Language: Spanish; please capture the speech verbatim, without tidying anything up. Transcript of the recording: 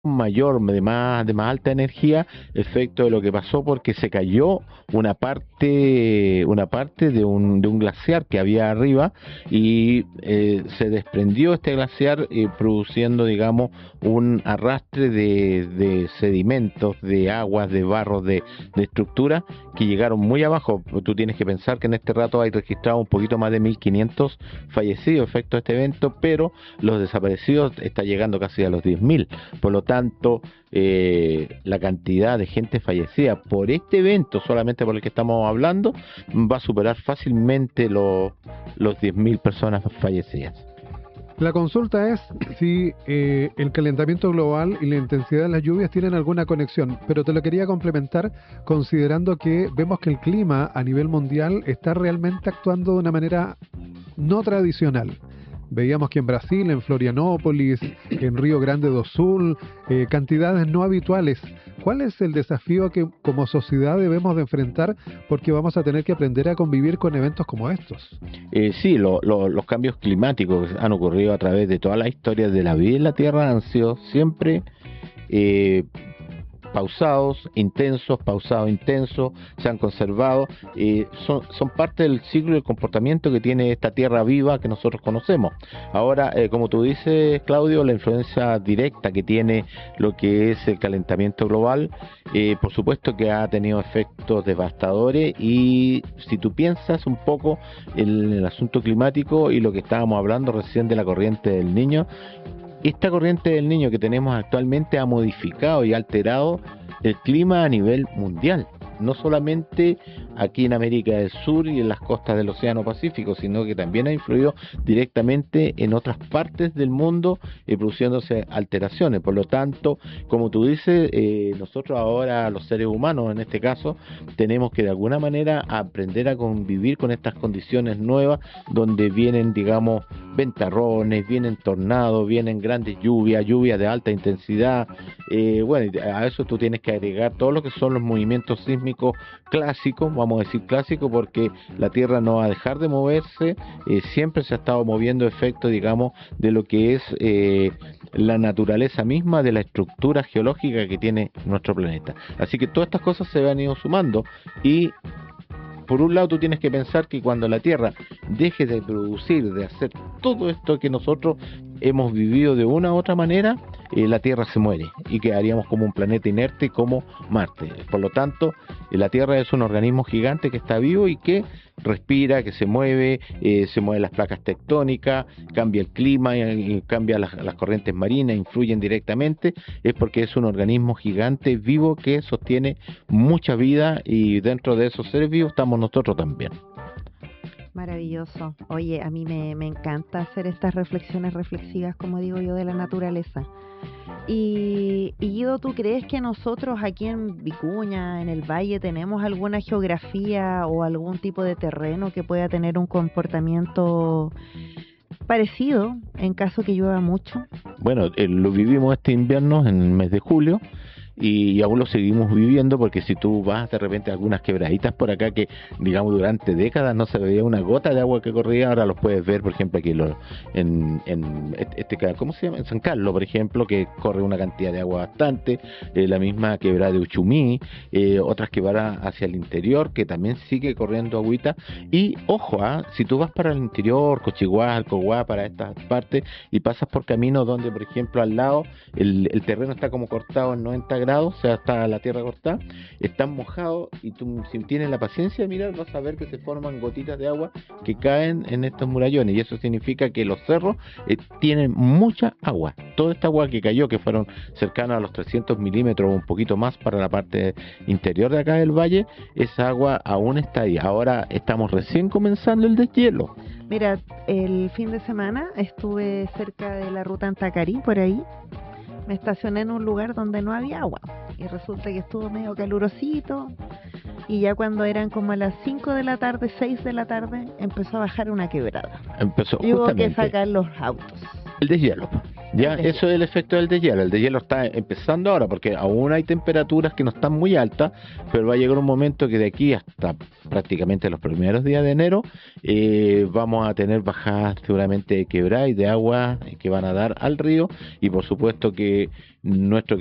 mayor, de más, de más alta energía, efecto de lo que pasó porque se cayó una parte, una parte de un, de un glaciar que había arriba y eh, se desprendió este glaciar eh, produciendo, digamos, un arrastre de, de sedimentos, de aguas, de barros, de, de estructuras que llegaron muy abajo. Tú tienes que pensar que en este rato hay registrado un poquito más de mil quinientos fallecidos efecto de este evento, pero los desaparecidos está llegando casi a los diez mil. Por lo tanto, eh, la cantidad de gente fallecida por este evento, solamente por el que estamos hablando, va a superar fácilmente los, los diez mil personas fallecidas. La consulta es si eh, el calentamiento global y la intensidad de las lluvias tienen alguna conexión, pero te lo quería complementar considerando que vemos que el clima a nivel mundial está realmente actuando de una manera no tradicional. Veíamos que en Brasil, en Florianópolis, en Río Grande do Sul, eh, cantidades no habituales. ¿Cuál es el desafío que como sociedad debemos de enfrentar? Porque vamos a tener que aprender a convivir con eventos como estos. Eh, sí, lo, lo, los cambios climáticos que han ocurrido a través de toda la historia de la vida en la Tierra han sido siempre eh, pausados, intensos, pausados, intensos, se han conservado, eh, son, son parte del ciclo del comportamiento que tiene esta tierra viva que nosotros conocemos. Ahora, eh, como tú dices, Claudio, la influencia directa que tiene lo que es el calentamiento global, eh, por supuesto que ha tenido efectos devastadores y si tú piensas un poco en el asunto climático y lo que estábamos hablando recién de la corriente del Niño, esta corriente del Niño que tenemos actualmente ha modificado y alterado el clima a nivel mundial, no solamente aquí en América del Sur y en las costas del Océano Pacífico, sino que también ha influido directamente en otras partes del mundo, eh, produciéndose alteraciones. Por lo tanto, como tú dices, eh, nosotros ahora, los seres humanos en este caso, tenemos que de alguna manera aprender a convivir con estas condiciones nuevas, donde vienen, digamos, ventarrones, vienen tornados, vienen grandes lluvias, lluvias de alta intensidad. Eh, bueno, a eso tú tienes que agregar todo lo que son los movimientos sísmicos clásicos, vamos a decir clásicos, porque la Tierra no va a dejar de moverse, eh, siempre se ha estado moviendo efecto, digamos, de lo que es eh, la naturaleza misma de la estructura geológica que tiene nuestro planeta. Así que todas estas cosas se han ido sumando y por un lado tú tienes que pensar que cuando la Tierra deje de producir, de hacer todo esto que nosotros hemos vivido de una u otra manera, eh, la Tierra se muere y quedaríamos como un planeta inerte como Marte. Por lo tanto, eh, la Tierra es un organismo gigante que está vivo y que respira, que se mueve, eh, se mueven las placas tectónicas, cambia el clima, y cambia las, las corrientes marinas, influyen directamente, es porque es un organismo gigante vivo que sostiene mucha vida y dentro de esos seres vivos estamos nosotros también. Maravilloso. Oye, a mí me, me encanta hacer estas reflexiones reflexivas, como digo yo, de la naturaleza. Y, y Guido, ¿tú crees que nosotros aquí en Vicuña, en el valle, tenemos alguna geografía o algún tipo de terreno que pueda tener un comportamiento parecido en caso que llueva mucho? Bueno, eh, lo vivimos este invierno en el mes de julio y, y aún lo seguimos viviendo porque si tú vas de repente a algunas quebraditas por acá que digamos durante décadas no se veía una gota de agua que corría, ahora los puedes ver, por ejemplo, aquí lo, en, en este, ¿cómo se llama? En San Carlos, por ejemplo, que corre una cantidad de agua bastante, eh, la misma quebrada de Uchumí, eh, otras quebradas hacia el interior que también sigue corriendo agüita y ojo, ¿eh? Si tú vas para el interior, Cochiguá, Alcoguá, para estas partes y pasas por caminos donde, por ejemplo, al lado el, el terreno está como cortado en noventa grados, o sea, está la tierra cortada, están mojados y tú si tienes la paciencia de mirar vas a ver que se forman gotitas de agua que caen en estos murallones y eso significa que los cerros eh, tienen mucha agua. Toda esta agua que cayó, que fueron cercanos a los trescientos milímetros o un poquito más para la parte interior de acá del valle, esa agua aún está ahí. Ahora estamos recién comenzando el deshielo. Mira, el fin de semana estuve cerca de la ruta Antacarí, por ahí. Me estacioné en un lugar donde no había agua y resulta que estuvo medio calurosito y ya cuando eran como a las cinco de la tarde, seis de la tarde, empezó a bajar una quebrada. Empezó y hubo justamente que sacar los autos. el deshielo. Ya, El deshielo. eso es el efecto del deshielo. El deshielo está empezando ahora porque aún hay temperaturas que no están muy altas, pero va a llegar un momento que de aquí hasta prácticamente los primeros días de enero eh, vamos a tener bajadas seguramente de quebrada y de agua que van a dar al río, y por supuesto que nuestro